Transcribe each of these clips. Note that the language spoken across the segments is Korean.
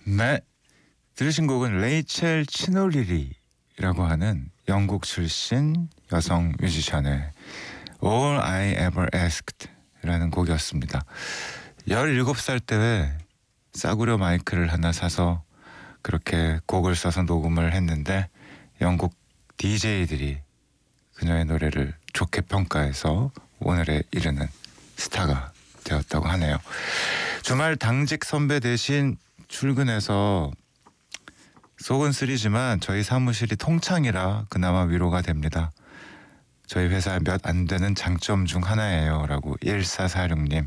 네, 들으신 곡은 레이첼 치놀리리라고 하는 영국 출신 여성 뮤지션의 All I Ever Asked 라는 곡이었습니다. 17살 때 싸구려 마이크를 하나 사서 그렇게 곡을 써서 녹음을 했는데 영국 DJ들이 그녀의 노래를 좋게 평가해서 오늘에 이르는 스타가 되었다고 하네요. 주말 당직 선배 대신 출근해서 속은 쓰리지만 저희 사무실이 통창이라 그나마 위로가 됩니다. 저희 회사에 몇 안 되는 장점 중 하나예요 라고 1446님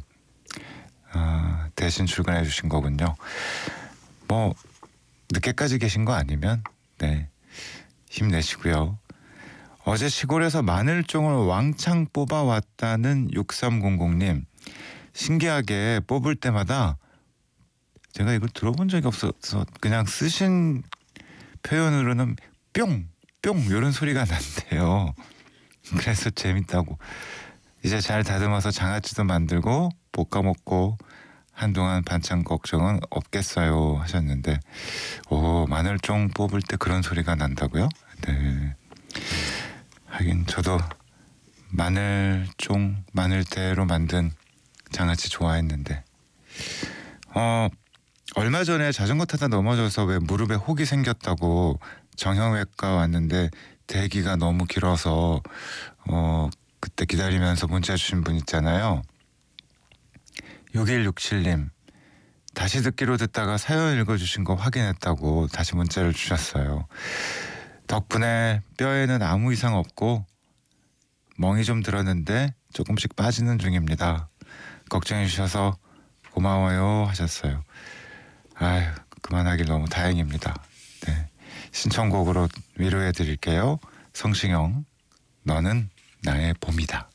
대신 출근해 주신 거군요. 뭐 늦게까지 계신 거 아니면 네 힘내시고요. 어제 시골에서 마늘종을 왕창 뽑아왔다는 6300님, 신기하게 뽑을 때마다 제가 이걸 들어본 적이 없어서 그냥 쓰신 표현으로는 뿅! 뿅! 이런 소리가 난대요. 그래서 재밌다고. 이제 잘 다듬어서 장아찌도 만들고 볶아 먹고 한동안 반찬 걱정은 없겠어요 하셨는데, 오, 마늘종 뽑을 때 그런 소리가 난다고요? 네. 하긴 저도 마늘종, 마늘대로 만든 장아찌 좋아했는데 얼마 전에 자전거 타다 넘어져서 왜 무릎에 혹이 생겼다고 정형외과 왔는데 대기가 너무 길어서 그때 기다리면서 문자 주신 분 있잖아요. 6167님, 다시 듣기로 듣다가 사연 읽어주신 거 확인했다고 다시 문자를 주셨어요. 덕분에 뼈에는 아무 이상 없고 멍이 좀 들었는데 조금씩 빠지는 중입니다. 걱정해 주셔서 고마워요 하셨어요. 아유, 그만하길 너무 다행입니다. 네, 신청곡으로 위로해 드릴게요. 성시경, 너는 나의 봄이다.